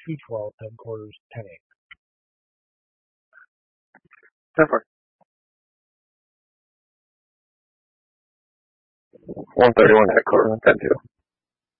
212, 10 quarters, 10 8. 10-4. 131 head quarter, 10-2.